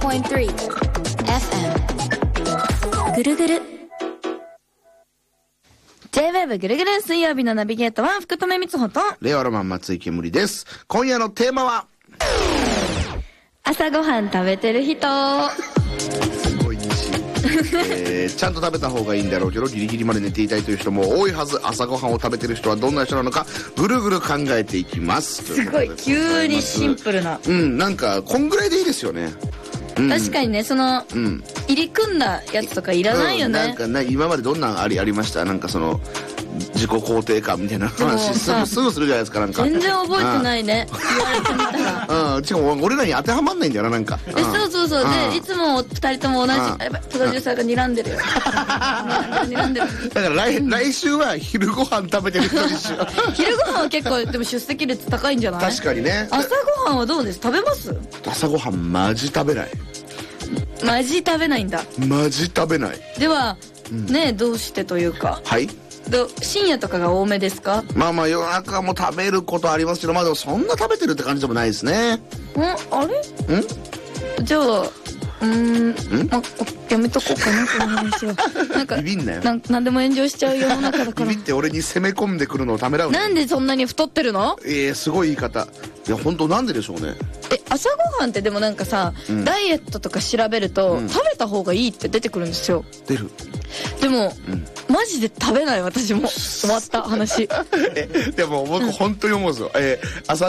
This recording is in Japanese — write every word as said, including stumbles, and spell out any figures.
ポイントスリー エフエム ぐるぐる J-ウェーブ ぐるぐる水曜日のナビゲートは福留光穂と令和ロマン松井けむりです。今夜のテーマは朝ごはん食べてる人すごい西、えー、ちゃんと食べた方がいいんだろうけどギリギリまで寝ていたいという人も多いはず。朝ごはんを食べてる人はどんな人なのかぐるぐる考えていきます。 すごい急にシンプルな、 うんなんかこんぐらいでいいですよね。うん、 確かにね、その、うん、入り組んだやつとかいらないよね、うん、なんかな今までどんなんありありました？なんかその自己肯定感みたいな話すぐすぐするじゃないですか。なんか全然覚えてないね、言われてみたら。 うん、しかも俺らに当てはまんないんだよな、なんか。 え、そうそうそう、でいつもふたりとも同じ。やばい、プロデューサーが睨んでるよ。睨んでる。 だから来来週は昼ご飯食べてる人にしよう。 昼ご飯は結構でも出席率高いんじゃない？ 確かにね。 朝ごはんはどうです？食べます？ 朝ごはんマジ食べない。 マジ食べないんだ。 マジ食べない。 では、うん、ね、どうしてというか。 はい。 ど深夜とかが多めですか？ まあまあ夜中も食べることありますけど、まあでもそんな食べてるって感じでもないですね。 んあれんじゃあうーんま、やめとこうかなこの話は。なんかビビんなよ。 な何でも炎上しちゃう世の中だから。 ビビって俺に攻め込んでくるのをためらう。 なんでそんなに太ってるの？ ええー、すごい言い方。いや本当なんででしょうね。 え朝ごはんってでもなんかさ、うん、ダイエットとか調べると、うん、食べた方がいいって出てくるんですよ。 出る。 でも、うん、マジで食べない。私も終わった話。 えでも僕本当に思うんですよ。えー、朝